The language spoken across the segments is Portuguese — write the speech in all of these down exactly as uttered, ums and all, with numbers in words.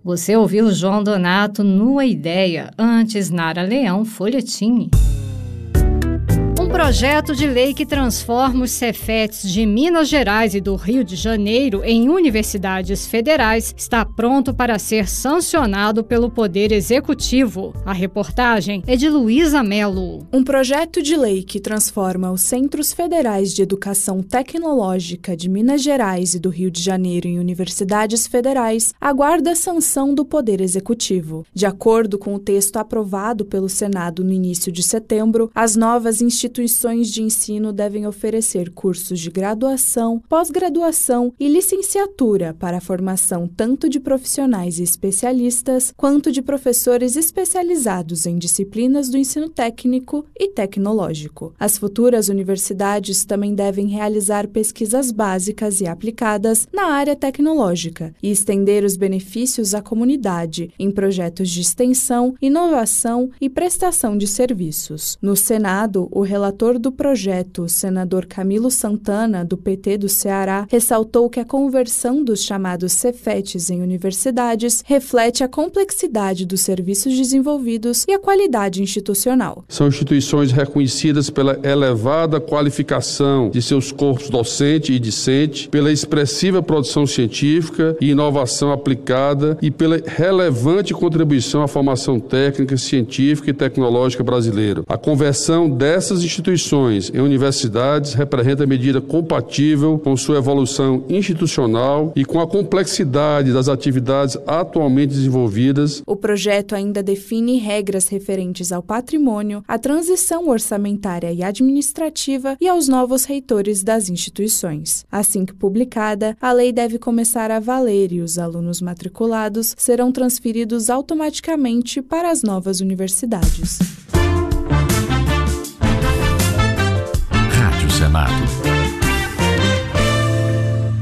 Você ouviu João Donato no A Ideia, antes Nara Leão, Folhetim. Um projeto de lei que transforma os Cefetes de Minas Gerais e do Rio de Janeiro em universidades federais está pronto para ser sancionado pelo Poder Executivo. A reportagem é de Luísa Melo. Um projeto de lei que transforma os Centros Federais de Educação Tecnológica de Minas Gerais e do Rio de Janeiro em universidades federais aguarda a sanção do Poder Executivo. De acordo com o texto aprovado pelo Senado no início de setembro, as novas instituições Instituições de ensino devem oferecer cursos de graduação, pós-graduação e licenciatura para a formação tanto de profissionais e especialistas quanto de professores especializados em disciplinas do ensino técnico e tecnológico. As futuras universidades também devem realizar pesquisas básicas e aplicadas na área tecnológica e estender os benefícios à comunidade em projetos de extensão, inovação e prestação de serviços. No Senado, o relator do projeto, o senador Camilo Santana, do P T do Ceará, ressaltou que a conversão dos chamados Cefetes em universidades reflete a complexidade dos serviços desenvolvidos e a qualidade institucional. São instituições reconhecidas pela elevada qualificação de seus corpos docente e discente, pela expressiva produção científica e inovação aplicada e pela relevante contribuição à formação técnica, científica e tecnológica brasileira. A conversão dessas instituições em universidades representa medida compatível com sua evolução institucional e com a complexidade das atividades atualmente desenvolvidas. O projeto ainda define regras referentes ao patrimônio, à transição orçamentária e administrativa e aos novos reitores das instituições. Assim que publicada, a lei deve começar a valer e os alunos matriculados serão transferidos automaticamente para as novas universidades. Senado.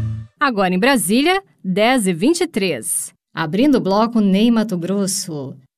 Agora em Brasília, dez e vinte e três. Abrindo o bloco Ney Mato Grosso.